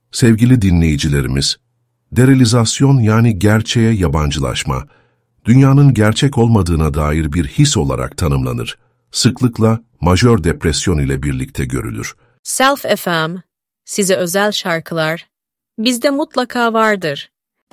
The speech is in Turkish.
Sevgili dinleyicilerimiz, derealizasyon yani gerçeğe yabancılaşma, dünyanın gerçek olmadığına dair bir his olarak tanımlanır. Sıklıkla majör depresyon ile birlikte görülür. Self FM, size özel şarkılar, bizde mutlaka vardır.